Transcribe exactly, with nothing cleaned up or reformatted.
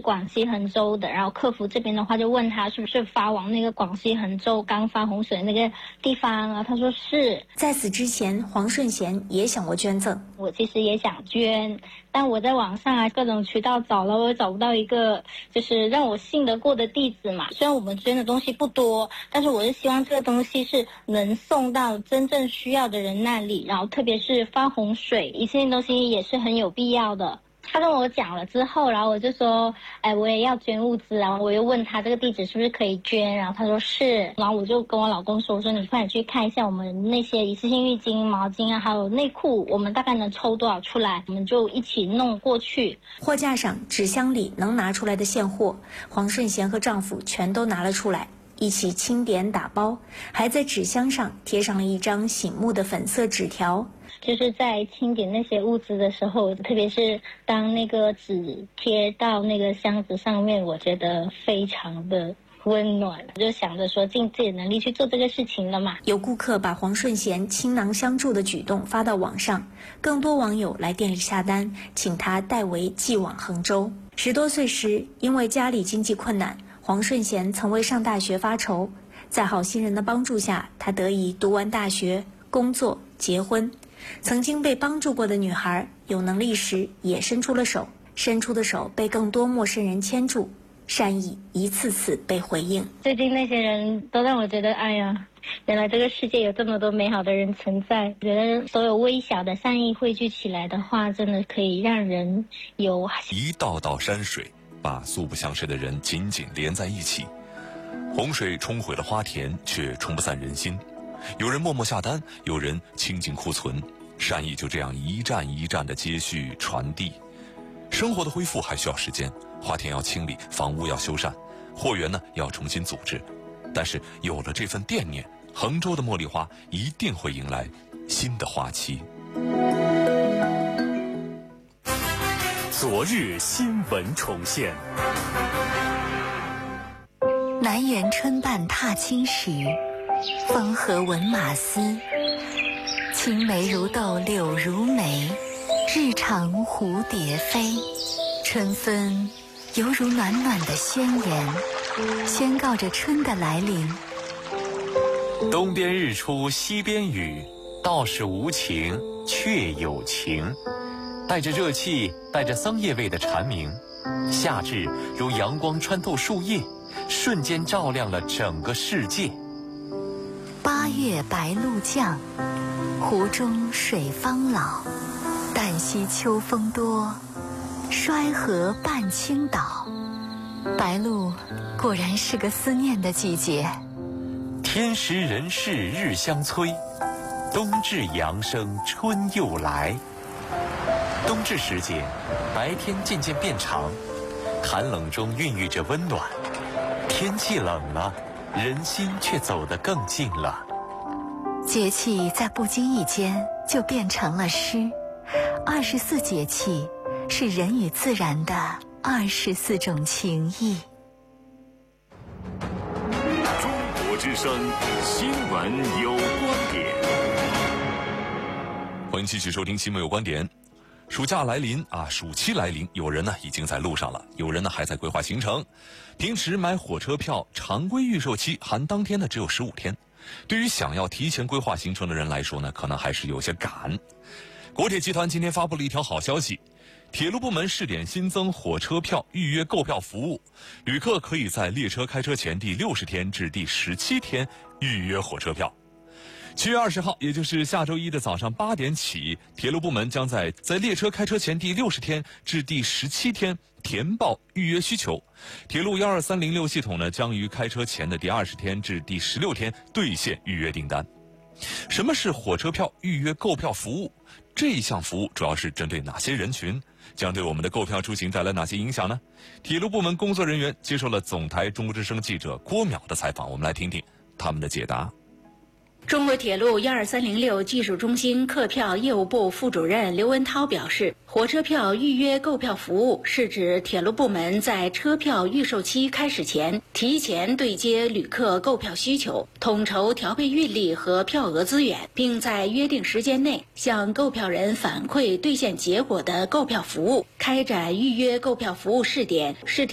广西衡州的，然后客服这边的话就问他是不是发往那个广西衡州刚发洪水那个地方啊，他说是。 在此之前，黄顺贤也想过捐赠， 我其实也想捐，但我在网上啊各种渠道找了，我也找不到一个就是让我信得过的地址嘛。虽然我们捐的东西不多，但是我是希望这个东西是能送到真正需要的人那里，然后特别是发洪水，一切东西也是很有必要的。他跟我讲了之后，然后我就说，哎，我也要捐物资，然后我又问他这个地址是不是可以捐，然后他说是，然后我就跟我老公说，我说你快点去看一下我们那些一次性浴巾、毛巾啊，还有内裤，我们大概能抽多少出来，我们就一起弄过去。 货架上纸箱里能拿出来的现货，黄顺贤和丈夫全都拿了出来，一起清点打包，还在纸箱上贴上了一张醒目的粉色纸条。 就是在清点那些物资的时候，特别是当那个纸贴到那个箱子上面，我觉得非常的温暖，就想着说尽自己的能力去做这个事情了嘛。 有顾客把黄顺贤倾囊相助的举动发到网上，更多网友来店里下单，请他代为寄往衡州。十多岁时，因为家里经济困难，黄顺贤曾为上大学发愁，在好心人的帮助下，他得以读完大学、工作、结婚。曾经被帮助过的女孩，有能力时也伸出了手，伸出的手被更多陌生人牵住，善意一次次被回应。 最近那些人都让我觉得，哎呀，原来这个世界有这么多美好的人存在。觉得所有微小的善意汇聚起来的话，真的可以让人有一道道山水把素不相识的人紧紧连在一起。洪水冲毁了花田，却冲不散人心。有人默默下单，有人倾尽库存，善意就这样一站一站的接续传递。生活的恢复还需要时间，花田要清理，房屋要修缮，货源呢要重新组织。但是有了这份惦念，衡州的茉莉花一定会迎来新的花期。 昨日新闻重现。 南园春半踏青时，风和闻马嘶，青梅如豆柳如眉，日长蝴蝶飞。春分犹如暖暖的宣言，宣告着春的来临。 东边日出西边雨，道是无情却有情。带着热气，带着桑叶味的蝉鸣，夏至如阳光穿透树叶，瞬间照亮了整个世界。 八月白露降，湖中水方老。旦夕秋风多，衰河半倾倒。白露果然是个思念的季节。 天时人事日相催，冬至阳生春又来。冬至时节，白天渐渐变长，寒冷中孕育着温暖。天气冷了，人心却走得更近了。 节气在不经意间就变成了诗。二十四节气是人与自然的二十四种情谊。 中国之声新闻有观点。 欢迎继续收听新闻有观点。暑假来临啊，暑期来临，有人呢已经在路上了，有人呢还在规划行程。平时买火车票常规预售期含当天呢只有十五天，对于想要提前规划行程的人来说呢，可能还是有些赶。国铁集团今天发布了一条好消息，铁路部门试点新增火车票预约购票服务，旅客可以在列车开车前第六十天至第十七天预约火车票。七月二十号，也就是下周一的早上八点起，铁路部门将在在列车开车前第六十天至第十七天填报预约需求。铁路幺二三零六系统呢，将于开车前的第二十天至第十六天兑现预约订单。什么是火车票预约购票服务？这一项服务主要是针对哪些人群？将对我们的购票出行带来哪些影响呢？铁路部门工作人员接受了总台中国之声记者郭淼的采访，我们来听听他们的解答。 中国铁路幺二三零六技术中心客票业务部副主任刘文涛表示，火车票预约购票服务是指铁路部门在车票预售期开始前，提前对接旅客购票需求，统筹调配运力和票额资源，并在约定时间内向购票人反馈兑现结果的购票服务，开展预约购票服务试点试